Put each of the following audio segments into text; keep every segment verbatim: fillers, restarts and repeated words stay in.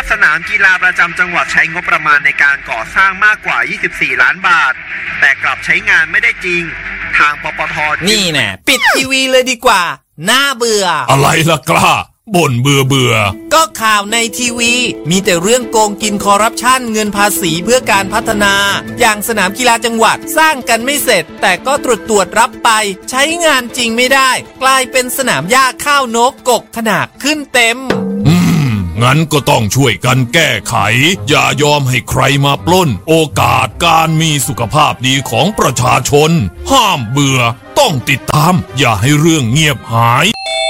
สนามกีฬาประจำจังหวัดใช้งบประมาณในการก่อสร้างมากกว่ายี่สิบสี่ล้านบาทแต่กลับใช้งานไม่ได้จริงทางปปท. นี่แน่ปิดทีวีเลยดีกว่าน่าเบื่ออะไรล่ะกล้าบ่นเบื่อเบื่อก็ข่าวในทีวีมีแต่เรื่องโกงกินคอร์รัปชันเงินภาษีเพื่อการพัฒนาอย่างสนามกีฬาจังหวัดสร้างกันไม่เสร็จแต่ก็ตรวจตรวจรับไปใช้งานจริงไม่ได้กลายเป็นสนามหญ้าข้าวนกกกขนาดขึ้นเต็มอืมงั้นก็ต้องช่วยกันแก้ไขอย่ายอมให้ใครมาปล้นโอกาสการมีสุขภาพดีของประชาชนห้ามเบื่อต้องติดตามอย่าให้เรื่องเงียบหาย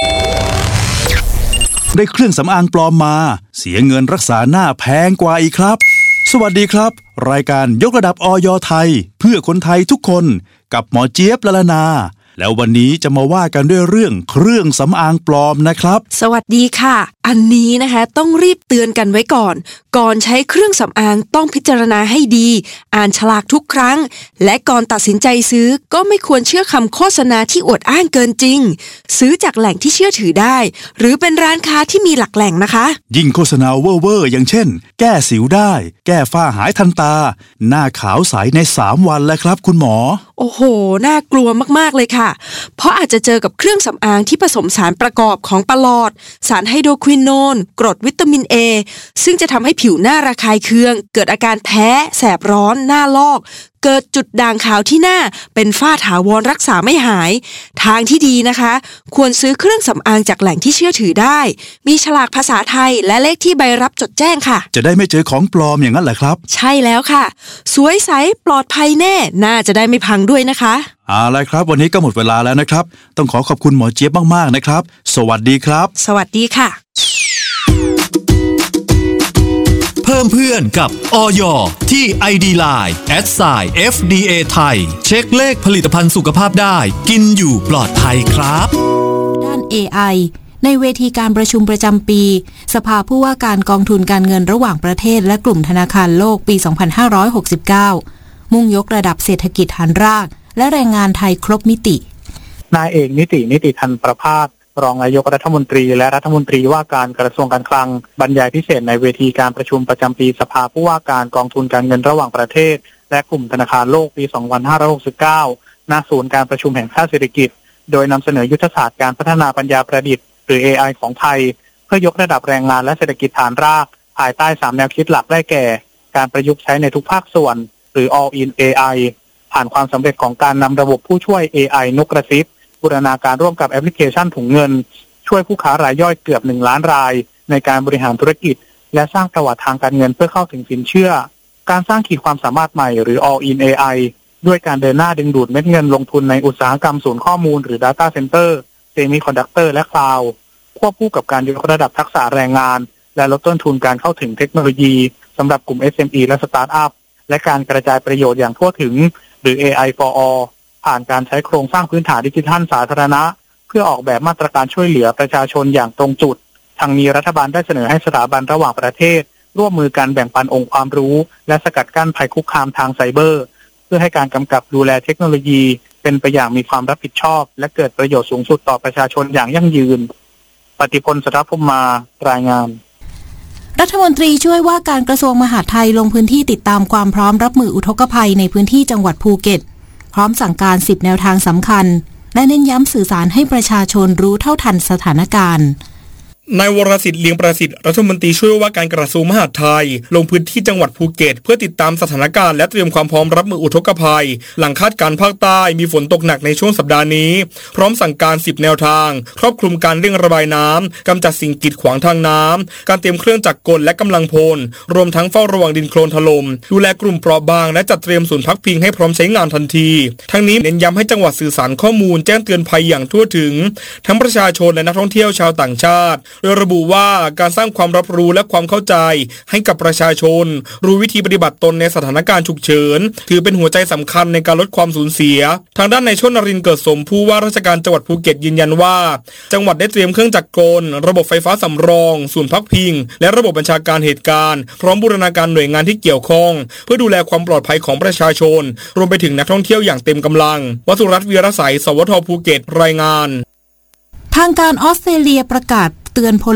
ได้เครื่องสำอางปลอมมาเสียเงินรักษาหน้าแพงกว่าอีกครับสวัสดีครับรายการยกระดับอย.ไทยเพื่อคนไทยทุกคนกับหมอเจี๊ยบละลานาแล้ววันนี้จะมาว่ากันด้วยเรื่องเครื่องสำอางปลอมนะครับสวัสดีค่ะอันนี้นะคะต้องรีบเตือนกันไว้ก่อนก่อนใช้เครื่องสำอางต้องพิจารณาให้ดีอ่านฉลากทุกครั้งและก่อนตัดสินใจซื้อก็ไม่ควรเชื่อคำโฆษณาที่อวดอ้างเกินจริงซื้อจากแหล่งที่เชื่อถือได้หรือเป็นร้านค้าที่มีหลักแหล่งนะคะยิ่งโฆษณาเว่อร์ๆอย่างเช่นแก้สิวได้แก้ฝ้าหายทันตาหน้าขาวใสในสามวันแล้วครับคุณหมอโอ้โหน่ากลัวมากๆเลยค่ะเพราะอาจจะเจอกับเครื่องสำอางที่ผสมสารประกอบของปลอดสารไฮโดรควินโนนกรดวิตามิน A ซึ่งจะทำให้ผิวหน้าระคายเคืองเกิดอาการแพ้แสบร้อนหน้าลอกเกิดจุดด่างขาวที่หน้าเป็นฝ้าถาวรรักษาไม่หายทางที่ดีนะคะควรซื้อเครื่องสำอางจากแหล่งที่เชื่อถือได้มีฉลากภาษาไทยและเลขที่ใบรับจดแจ้งค่ะจะได้ไม่เจอของปลอมอย่างนั้นแหละครับใช่แล้วค่ะสวยใสปลอดภัยแน่น่าจะได้ไม่พังด้วยนะคะเอาล่ะครับวันนี้ก็หมดเวลาแล้วนะครับต้องขอขอบคุณหมอเจี๊ยบมากๆนะครับสวัสดีครับสวัสดีค่ะเพิ่มเพื่อนกับอย.ที่ ไอ ดี ไลน์ แอท ไซน์ เอฟ ดี เอ ไทยเช็คเลขผลิตภัณฑ์สุขภาพได้กินอยู่ปลอดภัยครับด้าน เอ ไอ ในเวทีการประชุมประจำปีสภาผู้ว่าการกองทุนการเงินระหว่างประเทศและกลุ่มธนาคารโลกปี สองพันห้าร้อยหกสิบเก้า มุ่งยกระดับเศรษฐกิจฐานรากและแรงงานไทยครบมิตินายเอกนิตินิติธันประภาสรองนายกรัฐมนตรีและรัฐมนตรีว่าการกระทรวงการคลังบรรยายพิเศษในเวทีการประชุมประจำปีสภาผู้ว่าการกองทุนการเงินระหว่างประเทศและกลุ่มธนาคารโลกปี สองพันห้าร้อยหกสิบเก้า ณ ศูนย์การประชุมแห่งชาติเศรษฐกิจโดยนำเสนอยุทธศาสตร์การพัฒนาปัญญาประดิษฐ์หรือ เอ ไอ ของไทยเพื่อยกระดับแรงงานและเศรษฐกิจฐานรากภายใต้สามแนวคิดหลักได้แก่การประยุกต์ใช้ในทุกภาคส่วนหรือ All in เอ ไอ ผ่านความสำเร็จของการนำระบบผู้ช่วย เอ ไอ นกกระซิบบูรณาการร่วมกับแอปพลิเคชันถุงเงินช่วยผู้ค้ารายย่อยเกือบหนึ่งล้านรายในการบริหารธุรกิจและสร้างประวัติทางการเงินเพื่อเข้าถึงสินเชื่อการสร้างขีดความสามารถใหม่หรือ All in เอ ไอ ด้วยการเดินหน้าดึงดูดเม็ดเงินลงทุนในอุตสาหกรรมศูนย์ข้อมูลหรือ Data Center Semiconductor และ Cloud ควบคู่กับการยกระดับทักษะแรงงานและลดต้นทุนการเข้าถึงเทคโนโลยีสำหรับกลุ่ม เอส เอ็ม อี และ Startup และการกระจายประโยชน์อย่างทั่วถึงหรือ เอ ไอ for all ผ่านการใช้โครงสร้างพื้นฐานดิจิทัลสาธารณะเพื่อออกแบบมาตรการช่วยเหลือประชาชนอย่างตรงจุดทางนี้รัฐบาลได้เสนอให้สถาบันระหว่างประเทศร่วมมือกันแบ่งปันองค์ความรู้และสกัดกั้นภัยคุกคามทางไซเบอร์เพื่อให้การกำกับดูแลเทคโนโลยีเป็นไปอย่างมีความรับผิดชอบและเกิดประโยชน์สูงสุดต่อประชาชนอย่างยั่งยืนปฏิพล สัทธพรหมมารายงานรัฐมนตรีช่วยว่าการกระทรวงมหาดไทยลงพื้นที่ติดตามความพร้อมรับมืออุทกภัยในพื้นที่จังหวัดภูเก็ตพร้อมสั่งการสิบแนวทางสำคัญและเน้นย้ำสื่อสารให้ประชาชนรู้เท่าทันสถานการณ์นายวรสิทธิ์เลียงประสิทธิ์รัฐมนตรีช่วยว่าการกระทรวงมหาดไทยลงพื้นที่จังหวัดภูเก็ตเพื่อติดตามสถานการณ์และเตรียมความพร้อมรับมืออุทกภัยหลังคาดการณ์ภาคใต้มีฝนตกหนักในช่วงสัปดาห์นี้พร้อมสั่งการสิบแนวทางครอบคลุมการเร่งระบายน้ำกำจัดสิ่งกีดขวางทางน้ำการเตรียมเครื่องจักรกลและกำลังพลรวมทั้งเฝ้าระวังดินโคลนถล่มดูแลกลุ่มเปราะบางและจัดเตรียมศูนย์พักพิงให้พร้อมใช้งานทันทีทั้งนี้เน้นย้ำให้จังหวัดสื่อสารข้อมูลแจ้งเตือนภัยอย่างทั่วถึงทั้งประชาชนและนักท่องเที่ยวชาวต่างชาติโดยระบุว่าการสร้างความรับรู้และความเข้าใจให้กับประชาชนรู้วิธีปฏิบัติตนในสถานการณ์ฉุกเฉินถือเป็นหัวใจสำคัญในการลดความสูญเสียทางด้านนายชลนรินทร์เกิดสมผู้ว่าราชการจังหวัดภูเก็ตยืนยันว่าจังหวัดได้เตรียมเครื่องจักรกลระบบไฟฟ้าสำรองศูนย์พักพิงและระบบบัญชาการเหตุการณ์พร้อมบูรณาการหน่วยงานที่เกี่ยวข้องเพื่อดูแลความปลอดภัยของประชาชนรวมไปถึงนักท่องเที่ยวอย่างเต็มกำลังวสุรัตน์วีรศัยสวทภูเก็ตรายงานทางการออสเตรเลียประกาศเตือนพล